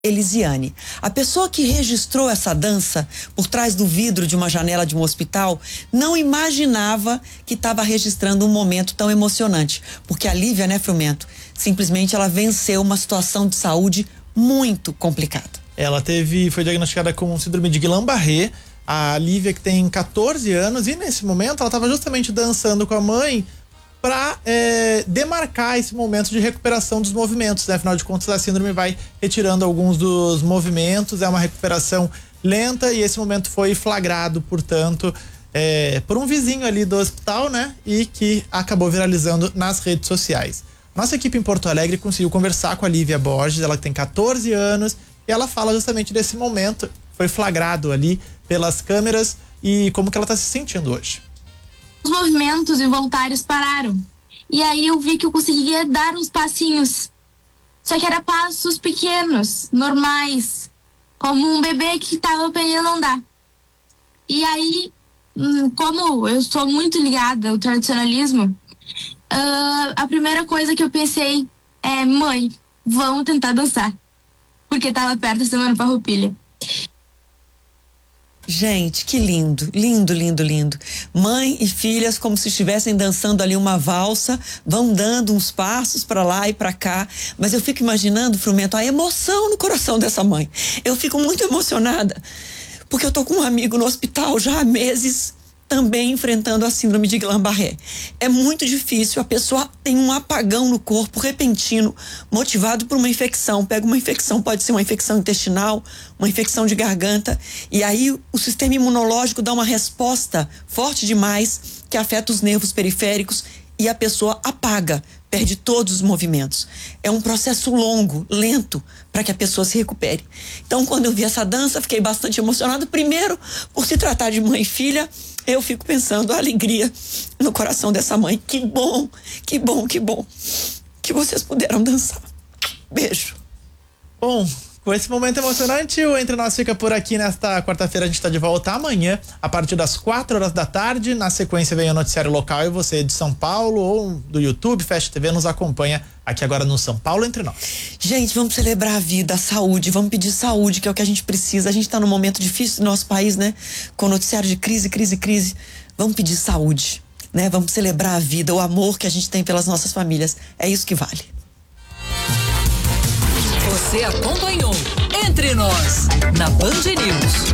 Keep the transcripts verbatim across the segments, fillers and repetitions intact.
Elisiane. A pessoa que registrou essa dança por trás do vidro de uma janela de um hospital não imaginava que estava registrando um momento tão emocionante, porque a Lívia, né, Frumento, simplesmente ela venceu uma situação de saúde muito complicada. Ela teve, foi diagnosticada com síndrome de Guillain-Barré. A Lívia, que tem quatorze anos, e nesse momento ela estava justamente dançando com a mãe para é, demarcar esse momento de recuperação dos movimentos, né? Afinal de contas, a síndrome vai retirando alguns dos movimentos, é uma recuperação lenta, e esse momento foi flagrado, portanto, é, por um vizinho ali do hospital, né? E que acabou viralizando nas redes sociais. Nossa equipe em Porto Alegre conseguiu conversar com a Lívia Borges, ela tem quatorze anos, e ela fala justamente desse momento, foi flagrado ali pelas câmeras, e como que ela está se sentindo hoje. Os movimentos involuntários pararam. E aí eu vi que eu conseguia dar uns passinhos. Só que era passos pequenos, normais. Como um bebê que estava aprendendo a andar. E aí, como eu sou muito ligada ao tradicionalismo, uh, a primeira coisa que eu pensei é: mãe, vamos tentar dançar. Porque estava perto da Semana Farroupilha. Gente, que lindo, lindo, lindo, lindo. Mãe e filhas como se estivessem dançando ali uma valsa, vão dando uns passos para lá e para cá. Mas eu fico imaginando, Frumento, a emoção no coração dessa mãe. Eu fico muito emocionada, porque eu tô com um amigo no hospital já há meses, também enfrentando a síndrome de Guillain-Barré. É muito difícil, a pessoa tem um apagão no corpo repentino, motivado por uma infecção. Pega uma infecção, pode ser uma infecção intestinal, uma infecção de garganta, e aí o sistema imunológico dá uma resposta forte demais que afeta os nervos periféricos e a pessoa apaga, perde todos os movimentos. É um processo longo, lento, para que a pessoa se recupere. Então, quando eu vi essa dança, fiquei bastante emocionada. Primeiro, por se tratar de mãe e filha, eu fico pensando a alegria no coração dessa mãe. Que bom, que bom, que bom que vocês puderam dançar. Beijo. Bom, com esse momento emocionante, o Entre Nós fica por aqui nesta quarta-feira. A gente está de volta amanhã, a partir das quatro horas da tarde. Na sequência vem o noticiário local, e você de São Paulo ou do YouTube, Fast T V, nos acompanha aqui agora no São Paulo Entre Nós. Gente, vamos celebrar a vida, a saúde, vamos pedir saúde, que é o que a gente precisa. A gente está num momento difícil do nosso país, né? Com o noticiário de crise, crise, crise. Vamos pedir saúde, né? Vamos celebrar a vida, o amor que a gente tem pelas nossas famílias. É isso que vale. Você acompanhou Entre Nós, na Band News.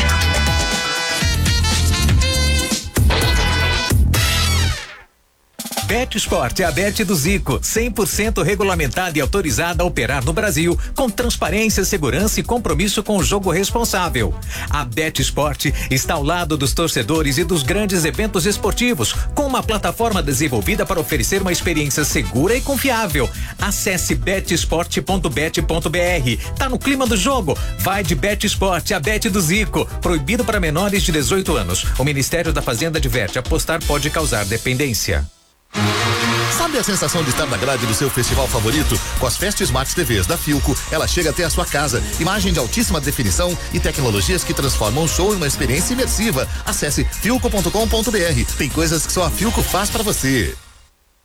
BetSport é a Bet do Zico, cem por cento regulamentada e autorizada a operar no Brasil, com transparência, segurança e compromisso com o jogo responsável. A BetSport está ao lado dos torcedores e dos grandes eventos esportivos, com uma plataforma desenvolvida para oferecer uma experiência segura e confiável. Acesse bet sport ponto bet ponto br. Tá no clima do jogo? Vai de BetSport, a Bet do Zico. Proibido para menores de dezoito anos. O Ministério da Fazenda adverte: apostar pode causar dependência. Sabe a sensação de estar na grade do seu festival favorito? Com as Fast Smart T Vs da Philco, ela chega até a sua casa. Imagem de altíssima definição e tecnologias que transformam o show em uma experiência imersiva. Acesse philco ponto com ponto br. Tem coisas que só a Philco faz pra você.